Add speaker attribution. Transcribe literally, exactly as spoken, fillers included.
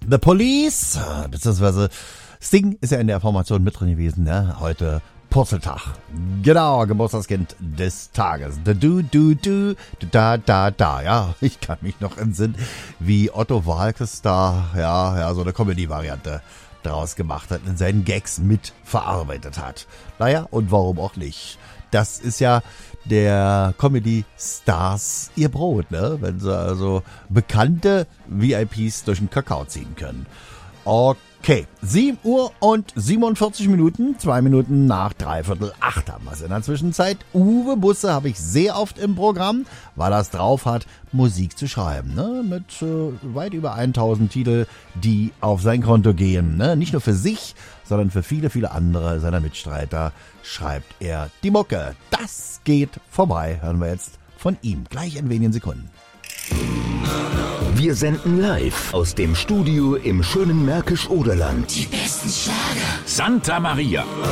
Speaker 1: The Police, beziehungsweise Sting ist ja in der Formation mit drin gewesen, ne? Heute Purzeltag. Genau, Geburtstagskind des Tages. Da, du, du, du, da, da, da. Ja, ich kann mich noch entsinnen, wie Otto Waalkes da, ja, ja, so eine Comedy-Variante draus gemacht hat, in seinen Gags mit verarbeitet hat. Naja, und warum auch nicht? Das ist ja der Comedy-Stars ihr Brot, ne? Wenn sie also bekannte V I Ps durch den Kakao ziehen können. Okay, sieben Uhr und siebenundvierzig Minuten, zwei Minuten nach dreiviertel acht haben wir es in der Zwischenzeit. Uwe Busse habe ich sehr oft im Programm, weil er es drauf hat, Musik zu schreiben, ne? Mit äh, weit über tausend Titel, die auf sein Konto gehen, ne? Nicht nur für sich, sondern für viele, viele andere seiner Mitstreiter schreibt er die Mucke. Das geht vorbei, hören wir jetzt von ihm, gleich in wenigen Sekunden.
Speaker 2: Wir senden live aus dem Studio im schönen Märkisch-Oderland.
Speaker 3: Die besten Schlager.
Speaker 4: Santa Maria.